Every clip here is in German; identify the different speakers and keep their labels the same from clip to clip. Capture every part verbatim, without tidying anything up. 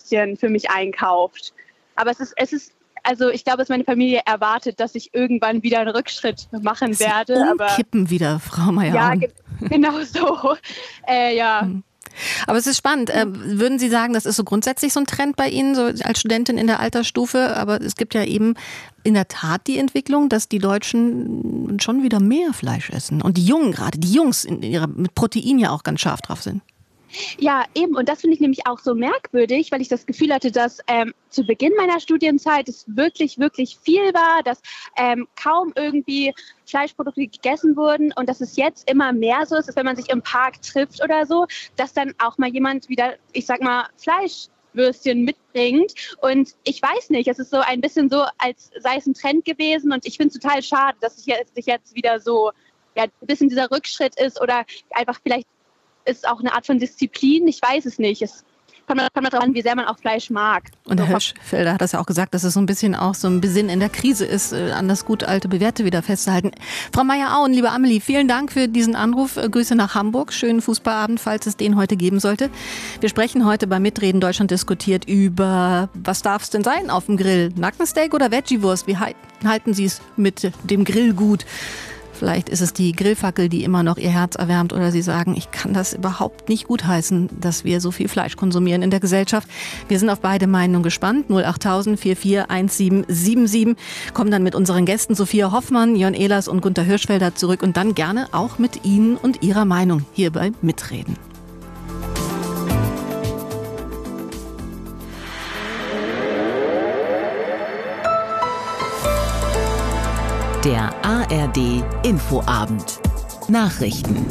Speaker 1: Fleischwürstchen für mich einkauft. Aber es ist, es ist, also ich glaube, dass meine Familie erwartet, dass ich irgendwann wieder einen Rückschritt machen
Speaker 2: Sie
Speaker 1: werde.
Speaker 2: umkippen
Speaker 1: aber
Speaker 2: wieder, Frau Meyer.
Speaker 1: Ja, ge- genau so. Äh, ja.
Speaker 2: Hm. Aber es ist spannend. Äh, würden Sie sagen, das ist so grundsätzlich so ein Trend bei Ihnen, so als Studentin in der Altersstufe? Aber es gibt ja eben in der Tat die Entwicklung, dass die Deutschen schon wieder mehr Fleisch essen. Und die Jungen gerade, die Jungs in ihrer, mit Protein ja auch ganz scharf drauf sind.
Speaker 1: Ja, eben. Und das finde ich nämlich auch so merkwürdig, weil ich das Gefühl hatte, dass ähm, zu Beginn meiner Studienzeit es wirklich, wirklich viel war, dass ähm, kaum irgendwie Fleischprodukte gegessen wurden und dass es jetzt immer mehr so ist, dass wenn man sich im Park trifft oder so, dass dann auch mal jemand wieder, ich sag mal, Fleischwürstchen mitbringt. Und ich weiß nicht, es ist so ein bisschen so, als sei es ein Trend gewesen. Und ich finde es total schade, dass es jetzt, sich jetzt wieder so ja, ein bisschen dieser Rückschritt ist oder einfach vielleicht ist auch eine Art von Disziplin. Ich weiß es nicht. Es kommt darauf an, wie sehr man auch Fleisch mag.
Speaker 2: Und Herr Hirschfelder hat das ja auch gesagt, dass es so ein bisschen auch so ein Besinn in der Krise ist, an das gut alte Bewährte wieder festzuhalten. Frau Meyer-Auen, liebe Amelie, vielen Dank für diesen Anruf. Grüße nach Hamburg. Schönen Fußballabend, falls es den heute geben sollte. Wir sprechen heute beim Mitreden Deutschland diskutiert über, was darf es denn sein auf dem Grill? Nackensteak oder Veggie-Wurst? Wie halten Sie es mit dem Grill gut? Vielleicht ist es die Grillfackel, die immer noch Ihr Herz erwärmt, oder Sie sagen, ich kann das überhaupt nicht gutheißen, dass wir so viel Fleisch konsumieren in der Gesellschaft. Wir sind auf beide Meinungen gespannt. null acht tausend vier vier eins sieben sieben sieben. Kommen dann mit unseren Gästen Sophia Hoffmann, Jörn Ehlers und Günter Hirschfelder zurück und dann gerne auch mit Ihnen und Ihrer Meinung hier bei Mitreden.
Speaker 3: Der A R D Infoabend. Nachrichten.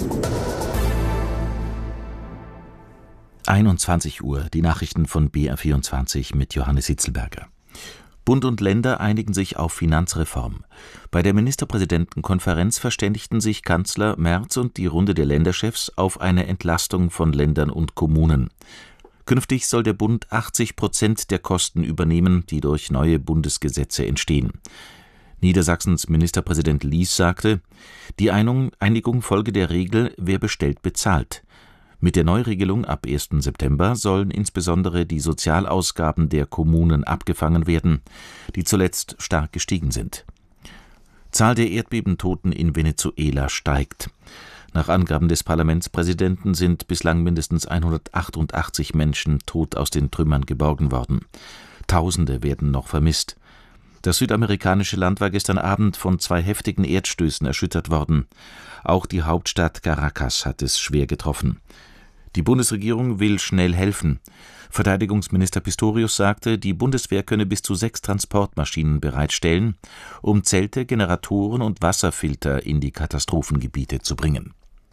Speaker 4: einundzwanzig Uhr, die Nachrichten von B R vierundzwanzig mit Johannes Hitzelberger. Bund und Länder einigen sich auf Finanzreform. Bei der Ministerpräsidentenkonferenz verständigten sich Kanzler Merz und die Runde der Länderchefs auf eine Entlastung von Ländern und Kommunen. Künftig soll der Bund achtzig Prozent der Kosten übernehmen, die durch neue Bundesgesetze entstehen. Niedersachsens Ministerpräsident Lies sagte, die Einigung folge der Regel, wer bestellt, bezahlt. Mit der Neuregelung ab ersten September sollen insbesondere die Sozialausgaben der Kommunen abgefangen werden, die zuletzt stark gestiegen sind. Zahl der Erdbebentoten in Venezuela steigt. Nach Angaben des Parlamentspräsidenten sind bislang mindestens hundertachtundachtzig Menschen tot aus den Trümmern geborgen worden. Tausende werden noch vermisst. Das südamerikanische Land war gestern Abend von zwei heftigen Erdstößen erschüttert worden. Auch die Hauptstadt Caracas hat es schwer getroffen. Die Bundesregierung will schnell helfen. Verteidigungsminister Pistorius sagte, die Bundeswehr könne bis zu sechs Transportmaschinen bereitstellen, um Zelte, Generatoren und Wasserfilter in die Katastrophengebiete zu bringen.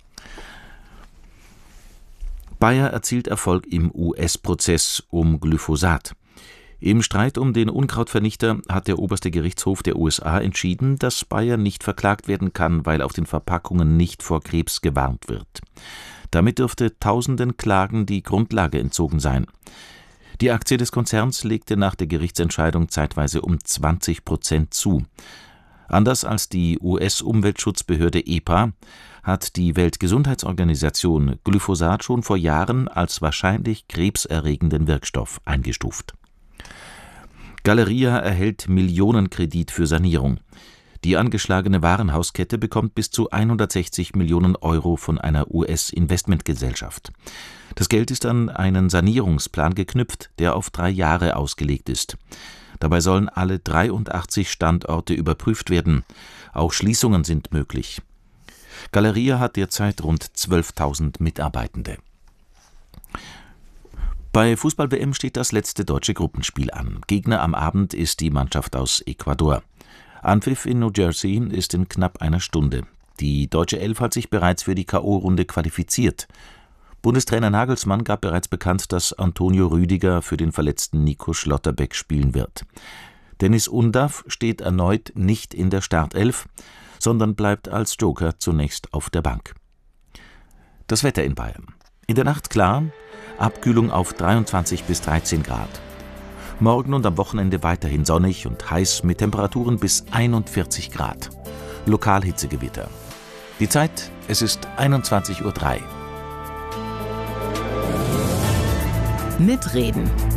Speaker 4: Bayer erzielt Erfolg im U S-Prozess um Glyphosat. Im Streit um den Unkrautvernichter hat der oberste Gerichtshof der U S A entschieden, dass Bayer nicht verklagt werden kann, weil auf den Verpackungen nicht vor Krebs gewarnt wird. Damit dürfte tausenden Klagen die Grundlage entzogen sein. Die Aktie des Konzerns legte nach der Gerichtsentscheidung zeitweise um zwanzig Prozent zu. Anders als die U S-Umweltschutzbehörde E P A hat die Weltgesundheitsorganisation Glyphosat schon vor Jahren als wahrscheinlich krebserregenden Wirkstoff eingestuft. Galeria erhält Millionenkredit für Sanierung. Die angeschlagene Warenhauskette bekommt bis zu hundertsechzig Millionen Euro von einer U S-Investmentgesellschaft. Das Geld ist an einen Sanierungsplan geknüpft, der auf drei Jahre ausgelegt ist. Dabei sollen alle dreiundachtzig Standorte überprüft werden. Auch Schließungen sind möglich. Galeria hat derzeit rund zwölftausend Mitarbeitende. Bei Fußball-W M steht das letzte deutsche Gruppenspiel an. Gegner am Abend ist die Mannschaft aus Ecuador. Anpfiff in New Jersey ist in knapp einer Stunde. Die deutsche Elf hat sich bereits für die K O-Runde qualifiziert. Bundestrainer Nagelsmann gab bereits bekannt, dass Antonio Rüdiger für den verletzten Nico Schlotterbeck spielen wird. Dennis Undav steht erneut nicht in der Startelf, sondern bleibt als Joker zunächst auf der Bank. Das Wetter in Bayern. In der Nacht klar, Abkühlung auf dreiundzwanzig bis dreizehn Grad. Morgen und am Wochenende weiterhin sonnig und heiß mit Temperaturen bis einundvierzig Grad. Lokalhitzegewitter. Die Zeit, es ist einundzwanzig Uhr drei.
Speaker 3: Mitreden.